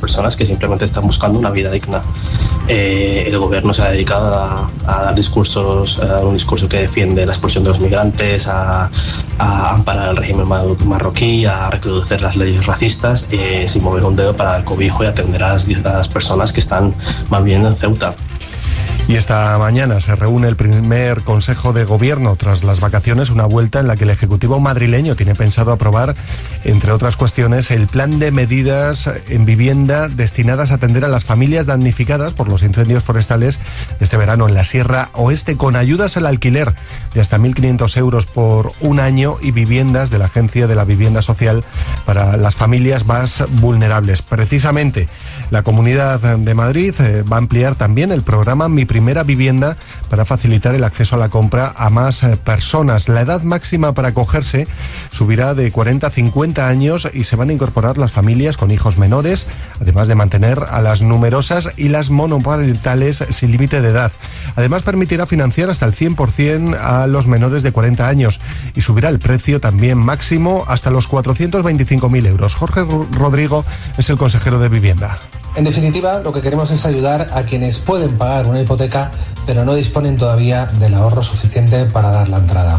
personas que simplemente están buscando una vida digna. El gobierno se ha dedicado a dar discursos, a dar un discurso que defiende la expulsión de los migrantes, a amparar el régimen marroquí, a recrudecer las leyes racistas, sin mover un dedo para el cobijo y atender a las personas que están más bien en Ceuta. Y esta mañana se reúne el primer Consejo de Gobierno tras las vacaciones, una vuelta en la que el Ejecutivo madrileño tiene pensado aprobar, entre otras cuestiones, el plan de medidas en vivienda destinadas a atender a las familias damnificadas por los incendios forestales de este verano en la Sierra Oeste, con ayudas al alquiler de hasta 1.500 euros por un año y viviendas de la Agencia de la Vivienda Social para las familias más vulnerables. Precisamente, la Comunidad de Madrid va a ampliar también el programa Mi Primera Vivienda para facilitar el acceso a la compra a más personas. La edad máxima para acogerse subirá de 40 a 50 años y se van a incorporar las familias con hijos menores, además de mantener a las numerosas y las monoparentales sin límite de edad. Además, permitirá financiar hasta el 100% a los menores de 40 años y subirá el precio también máximo hasta los 425.000 euros. Jorge Rodrigo es el consejero de Vivienda. En definitiva, lo que queremos es ayudar a quienes pueden pagar una hipoteca, pero no disponen todavía del ahorro suficiente para dar la entrada.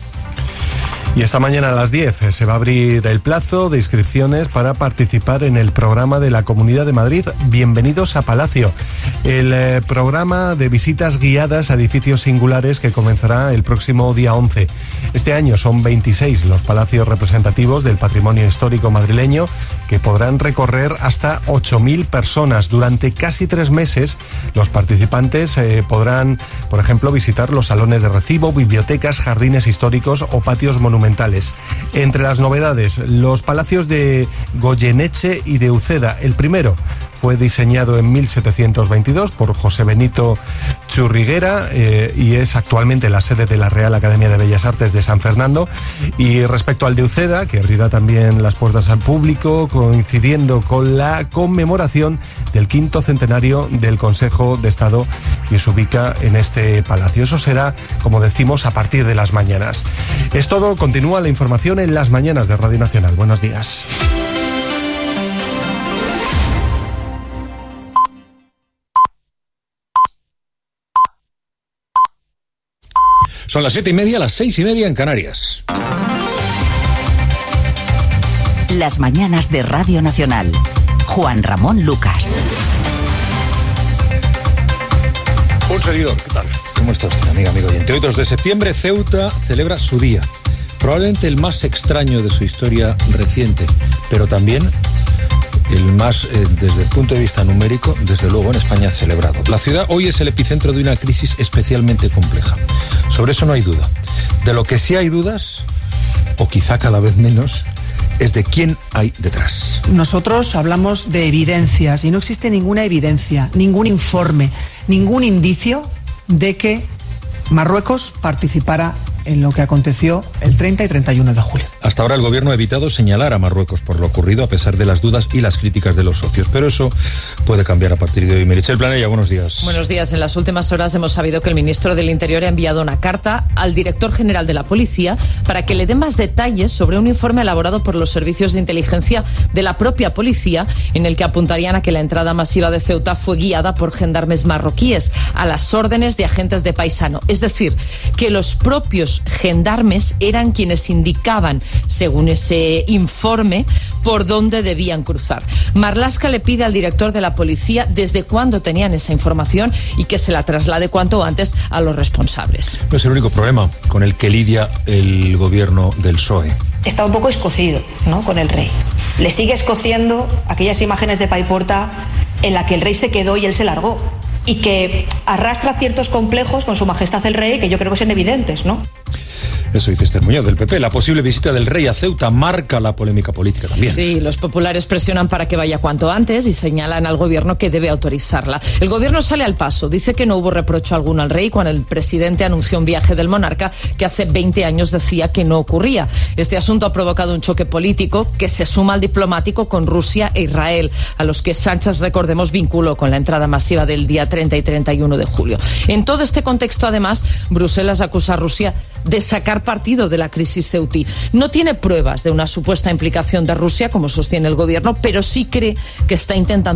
Y esta mañana a las 10 se va a abrir el plazo de inscripciones para participar en el programa de la Comunidad de Madrid Bienvenidos a Palacio, el programa de visitas guiadas a edificios singulares que comenzará el próximo día 11. Este año son 26 los palacios representativos del patrimonio histórico madrileño que podrán recorrer hasta 8.000 personas. Durante casi 3 meses los participantes podrán, por ejemplo, visitar los salones de recibo, bibliotecas, jardines históricos o patios monumentales. Entre las novedades, los palacios de Goyeneche y de Uceda. El primero fue diseñado en 1722 por José Benito Churriguera y es actualmente la sede de la Real Academia de Bellas Artes de San Fernando. Y respecto al de Uceda, que abrirá también las puertas al público, coincidiendo con la conmemoración del 5º centenario del Consejo de Estado que se ubica en este palacio. Eso será, como decimos, a partir de las mañanas. Es todo, continúa la información en Las Mañanas de Radio Nacional. Buenos días. Son las 7:30, las 6:30 en Canarias. Las Mañanas de Radio Nacional. Juan Ramón Lucas. Un seguidor, ¿qué tal? ¿Cómo está usted, amigo oyente? Hoy, 2 de septiembre, Ceuta celebra su día. Probablemente el más extraño de su historia reciente, pero también el más, desde el punto de vista numérico, desde luego en España celebrado. La ciudad hoy es el epicentro de una crisis especialmente compleja. Sobre eso no hay duda. De lo que sí hay dudas, o quizá cada vez menos, es de quién hay detrás. Nosotros hablamos de evidencias y no existe ninguna evidencia, ningún informe, ningún indicio de que Marruecos participara en lo que aconteció el 30 y 31 de julio. Hasta ahora el gobierno ha evitado señalar a Marruecos por lo ocurrido, a pesar de las dudas y las críticas de los socios. Pero eso puede cambiar a partir de hoy. Meritxell Planella, buenos días. Buenos días. En las últimas horas hemos sabido que el ministro del Interior ha enviado una carta al director general de la Policía para que le dé más detalles sobre un informe elaborado por los servicios de inteligencia de la propia policía, en el que apuntarían a que la entrada masiva de Ceuta fue guiada por gendarmes marroquíes a las órdenes de agentes de paisano. Es decir, que los propios gendarmes eran quienes indicaban, según ese informe, por dónde debían cruzar. Marlaska le pide al director de la policía desde cuándo tenían esa información y que se la traslade cuanto antes a los responsables. No es el único problema con el que lidia el gobierno del PSOE. Está un poco escocido, ¿no?, con el rey. Le sigue escociendo aquellas imágenes de Paiporta en la que el rey se quedó y él se largó, y que arrastra ciertos complejos con su majestad el rey que yo creo que son evidentes, ¿no? Eso dice Esther Muñoz, del PP. La posible visita del rey a Ceuta marca la polémica política también. Sí, los populares presionan para que vaya cuanto antes y señalan al gobierno que debe autorizarla. El gobierno sale al paso. Dice que no hubo reprocho alguno al rey cuando el presidente anunció un viaje del monarca que hace 20 años decía que no ocurría. Este asunto ha provocado un choque político que se suma al diplomático con Rusia e Israel, a los que Sánchez, recordemos, vinculó con la entrada masiva del día 30 y 31 de julio. En todo este contexto, además, Bruselas acusa a Rusia de sacar partido de la crisis ceutí. No tiene pruebas de una supuesta implicación de Rusia, como sostiene el gobierno, pero sí cree que está intentando